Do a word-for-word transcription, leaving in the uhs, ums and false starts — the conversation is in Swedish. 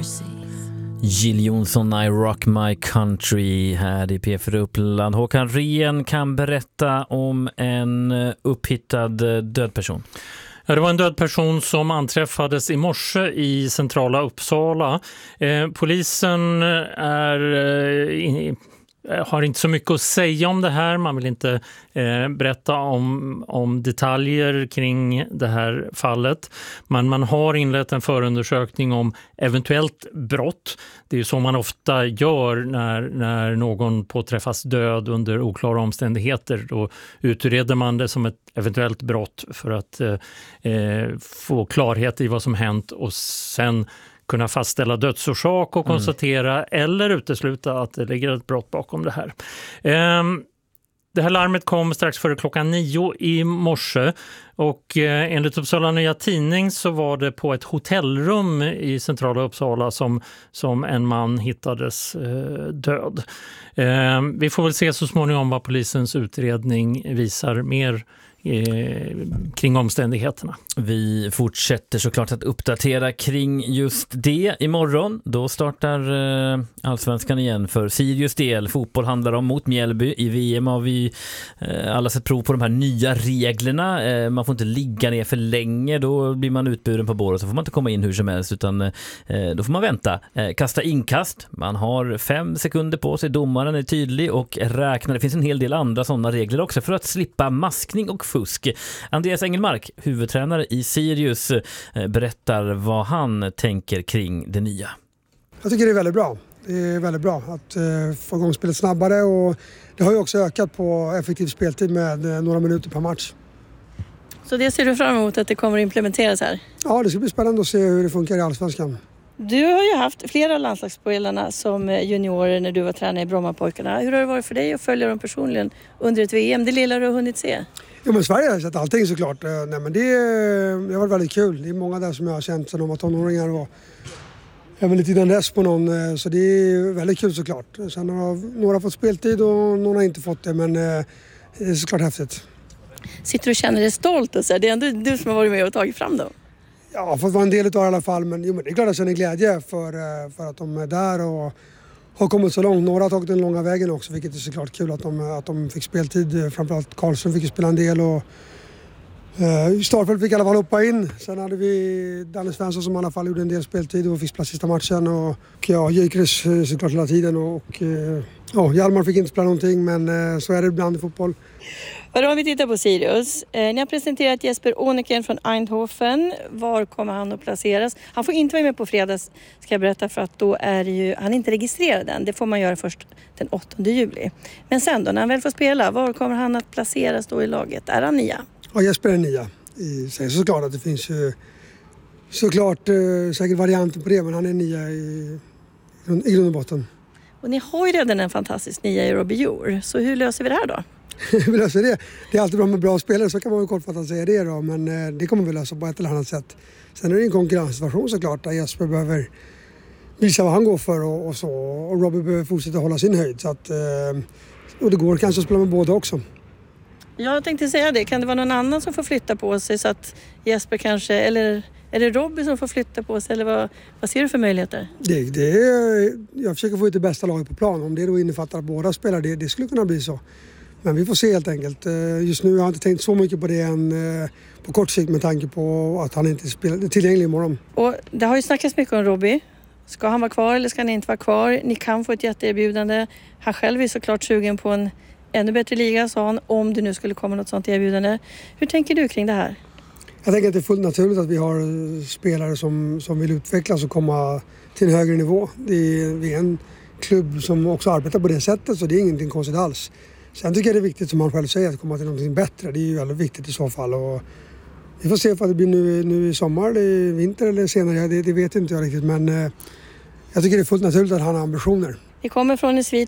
Jill Johnson, I Rock My Country här i P fyra Uppland. Håkan Rehn kan berätta om en upphittad död person. Ja, det var en död person som anträffades i morse i centrala Uppsala. Eh, polisen är... Eh, in, har inte så mycket att säga om det här. Man vill inte eh, berätta om, om detaljer kring det här fallet. Men man har inlett en förundersökning om eventuellt brott. Det är ju så man ofta gör när, när någon påträffas död under oklara omständigheter. Då utreder man det som ett eventuellt brott för att eh, få klarhet i vad som hänt och sen kunna fastställa dödsorsak och konstatera mm. eller utesluta att det ligger ett brott bakom det här. Ehm, det här larmet kom strax före klockan nio i morse och eh, enligt Uppsala Nya Tidning så var det på ett hotellrum i centrala Uppsala som, som en man hittades eh, död. Ehm, vi får väl se så småningom vad polisens utredning visar mer Eh, kring omständigheterna. Vi fortsätter såklart att uppdatera kring just det imorgon. Då startar eh, Allsvenskan igen för Sirius del. Fotboll handlar om mot Mjällby. I V M har vi eh, alla sett prov på de här nya reglerna. Eh, man får inte ligga ner för länge. Då blir man utburen på båret. Så får man inte komma in hur som helst utan eh, då får man vänta. Eh, kasta inkast. Man har fem sekunder på sig. Domaren är tydlig och räknar. Det finns en hel del andra sådana regler också för att slippa maskning och fusk. Andreas Engelmark, huvudtränare i Sirius, berättar vad han tänker kring det nya. Jag tycker det är väldigt bra. Det är väldigt bra att uh, få igång spelet snabbare och det har ju också ökat på effektiv speltid med uh, några minuter per match. Så det ser du fram emot att det kommer att implementeras här? Ja, det ska bli spännande att se hur det funkar i Allsvenskan. Du har ju haft flera landslagsspelarna som juniorer när du var tränare i Brommapojkarna. Hur har det varit för dig att följa dem personligen under ett V M? Det lilla du har hunnit se? Jo, men Sverige har sett allting såklart. Nej, men det, det har varit väldigt kul. Det är många där som jag har känt sedan de var tonåringar och även lite innan dess på någon. Så det är väldigt kul såklart. Sen har några fått speltid och några har inte fått det, men det är såklart häftigt. Sitter du och känner dig stolt och så? Det är ändå du som har varit med och tagit fram dem. Ja, fått vara en del av det i alla fall, men, jo, men det är klart att jag känner glädje för, för att de är där och har kommit så långt. Några har tagit den långa vägen också, vilket är såklart kul att de, att de fick speltid. Framförallt Karlsson fick spela en del och uh, Starfelt fick i alla fall hoppa in. Sen hade vi Danne Svensson som i alla fall gjorde en del speltid och fick spela sista matchen. Och, och ja, Jökres såklart hela tiden och uh, ja, Hjalmar fick inte spela någonting, men uh, så är det ibland i fotboll. Och då har vi tittat på Sirius. Eh, ni har presenterat Jesper Åneken från Eindhoven. Var kommer han att placeras? Han får inte vara med på fredags, ska jag berätta, för att då är ju, han är inte registrerad än. Det får man göra först den åttonde juli. Men sen då, när han väl får spela, var kommer han att placeras då i laget? Är han nia? Ja, Jesper är nia. Sen såklart att det finns ju såklart eh, säkert varianter på det, men han är nia i, i grund och botten. Och ni har ju redan en fantastisk nia i Robbie Jour. Så hur löser vi det här då? vi löser det. Det är alltid bra med bra spelare, så kan man ju kortfattat säga det då, men eh, det kommer vi lösa på ett eller annat sätt. Sen är det en konkurrenssituation såklart där Jesper behöver visa vad han går för och, och så, och Robbie behöver fortsätta hålla sin höjd, så att, eh, och det går kanske att spela med båda också. Jag tänkte säga det, kan det vara någon annan som får flytta på sig så att Jesper kanske, eller är det Robbie som får flytta på sig, eller vad, vad ser du för möjligheter? Det, det är, jag försöker få ut det bästa laget på plan, om det då innefattar att båda spelar, det, det skulle kunna bli så. Men vi får se helt enkelt. Just nu har jag inte tänkt så mycket på det än på kort sikt med tanke på att han inte är tillgänglig imorgon. Och det har ju snackats mycket om Robbie. Ska han vara kvar eller ska han inte vara kvar? Ni kan få ett jätteerbjudande. Han själv är såklart sugen på en ännu bättre liga, sa han, om det nu skulle komma något sånt erbjudande. Hur tänker du kring det här? Jag tänker att det är fullt naturligt att vi har spelare som, som vill utvecklas och komma till en högre nivå. Det är, vi är en klubb som också arbetar på det sättet, så det är ingenting konstigt alls. Sen tycker jag det är viktigt, som han själv säger, att komma till någonting bättre. Det är ju väldigt viktigt i så fall. Och vi får se om det blir nu, nu i sommar, eller i vinter eller senare. Det, det vet inte jag riktigt, men eh, jag tycker det är fullt naturligt att han har ambitioner. Vi kommer från en svit